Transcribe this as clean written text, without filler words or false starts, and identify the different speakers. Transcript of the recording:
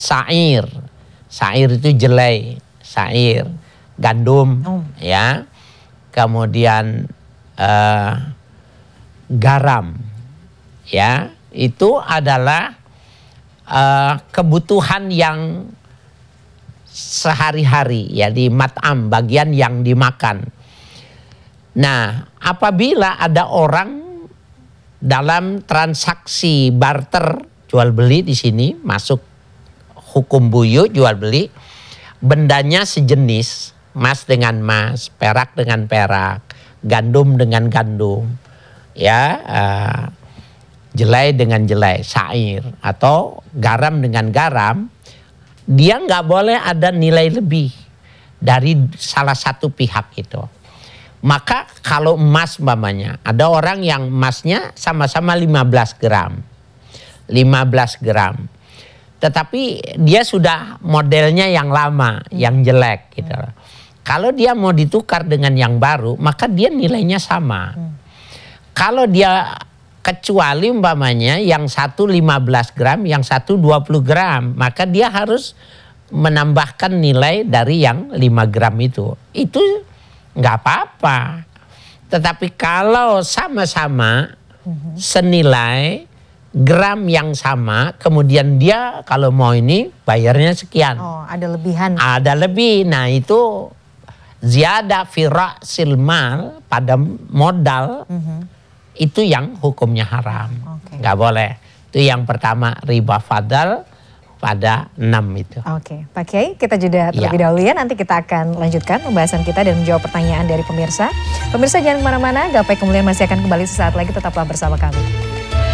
Speaker 1: Sair, sair itu jelai, sair, gandum, ya. Kemudian garam, ya. Itu adalah kebutuhan yang sehari-hari, ya, di mat'am, bagian yang dimakan. Nah, apabila ada orang dalam transaksi barter jual beli di sini masuk hukum buyut jual beli, bendanya sejenis, emas dengan emas, perak dengan perak, gandum dengan gandum, ya, jelai dengan jelai, sair, atau garam dengan garam, dia nggak boleh ada nilai lebih dari salah satu pihak itu. Maka kalau emas umpamanya, ada orang yang emasnya sama-sama 15 gram. 15 gram. Tetapi dia sudah modelnya yang lama, yang jelek gitu. Kalau dia mau ditukar dengan yang baru, maka dia nilainya sama. Kalau dia kecuali umpamanya yang satu 15 gram, yang satu 20 gram, maka dia harus menambahkan nilai dari yang 5 gram itu. Itu nggak apa-apa. Tetapi kalau sama-sama senilai, gram yang sama, kemudian dia kalau mau ini bayarnya sekian.
Speaker 2: Oh, ada lebihan. Ada
Speaker 1: lebih. Nah, itu ziyadah fi ra'sil mal, pada modal, itu yang hukumnya haram. Nggak boleh. Itu yang pertama, riba fadal pada 6 itu.
Speaker 2: Oke, Pak Kiai, kita jeda terlebih dahulu ya. Nanti kita akan lanjutkan pembahasan kita dan menjawab pertanyaan dari pemirsa. Pemirsa jangan kemana-mana, Gapai Kemuliaan masih akan kembali sesaat lagi, tetaplah bersama kami.